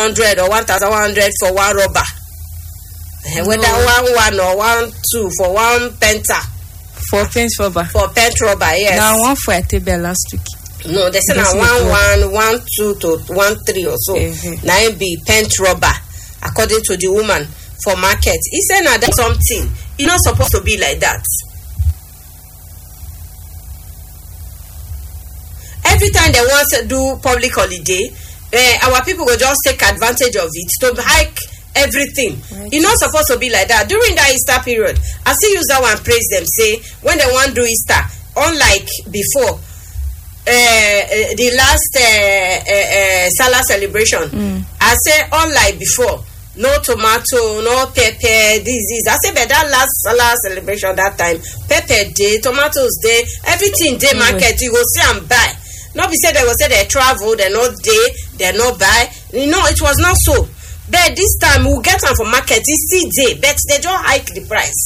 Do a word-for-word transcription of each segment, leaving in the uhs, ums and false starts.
hundred or one thousand one hundred for one rubber. No. Whether one one or one two for one penta. For paint rubber. For paint rubber, yes. Now one for a table last week. No, they say now one one, one two to one three or so. Mm-hmm. Now it be paint rubber, according to the woman for market. He said now that's something. It's not supposed to be like that. Every time they want to do public holiday, uh, our people will just take advantage of it to hike everything. Right. It's not supposed to be like that. During that Easter period, I still use that one praise them, say when they want to do Easter, unlike before, uh, uh, the last uh, uh, uh, Salah celebration, mm. I say unlike before, no tomato, no pepper, this is. I say but that last Salah celebration that time, pepper day, tomatoes day, everything day mm. market, you go see and buy. Not be said they will say they travel, they're not day, they're not buy. You know, it was not so. But this time we'll get them for market, it's still day, but they don't hike the price.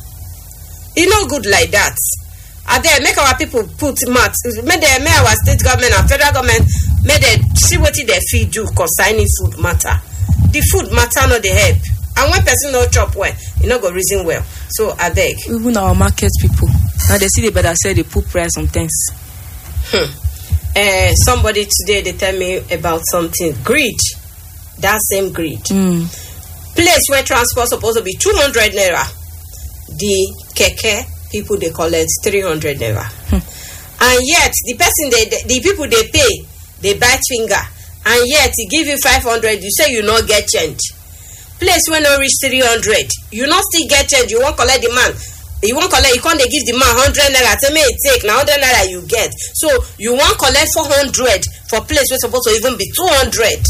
It's not good like that. And then make our people put math, make, they, make our state government and federal government, make they see what they feed do concerning food matter. The food matter not the help. And when person not chop well, you not go reason well. So I beg. Even our market people, now they see the better say they put price on things. Hmm. Uh, somebody today they tell me about something greed. That same greed. Mm. Place where transport supposed to be two hundred naira, the keke people they collect three hundred naira, hmm. and yet the person they, the, the people they pay they bite finger, and yet he give you five hundred. You say you not get change. Place where no reach three hundred, you not still get change. You won't collect the man. You won't collect, you can't they give the man one hundred naira. Tell me it take now one hundred naira you get. So you won't collect four hundred for place where supposed to even be two hundred.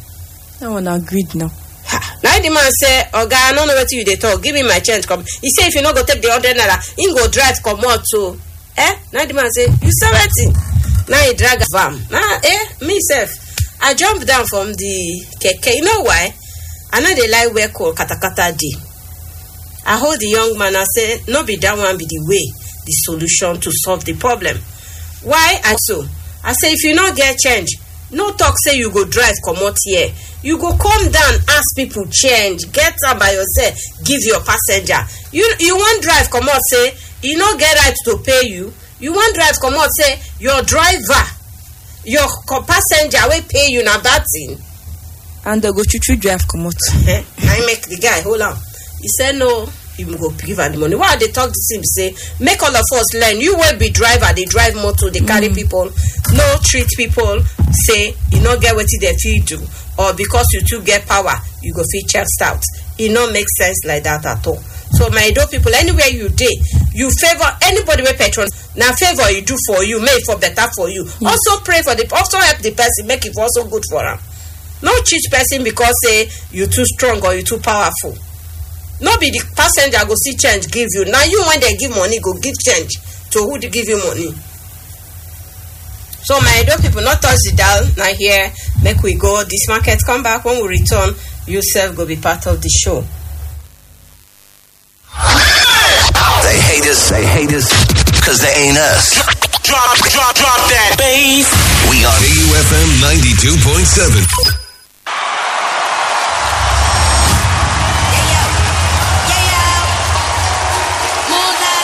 I want to agree now. Now the man say, oh God, I don't know what you they talk. Give me my change. Come. He say if you not go take the one hundred naira, he go drive come out too. Eh? Now the man say, you say what? Now he drag a van. Now eh, me self, I jump down from the keke. You know why? I know they like wear called katakata D. I hold the young man and say, no be that one be the way, the solution to solve the problem. Why? And so, I say, if you not get change, no talk say you go drive, come out here. You go come down, ask people change, get up by yourself, give your passenger. You you want drive, come out, say, you no get right to pay you. You want drive, come out, say, your driver, your passenger will pay you na that thing. And they go to drive, come out. I make the guy, hold on. He said no, he will go give her the money. Why they talk to him, say, make all of us learn. You will be driver, they drive motor, they carry mm. people, no treat people, say, you not get what they feed you, or because you too get power, you go feed chest out. It not make sense like that at all. So my do people, anywhere you day, you favor anybody with patron. Now favor you do for you, make for better for you. Mm. Also pray for the, also help the person, make it also good for them. No cheat person because say you too strong or you too powerful. No be the passenger go see change give you. Now you when they give money go give change to who to give you money. So my do people not touch the dial. Now here make we go. This market come back when we return. You self go be part of the show. They hate us. They hate us because they ain't us. Drop, drop, drop that bass. We are A U F M ninety-two point seven.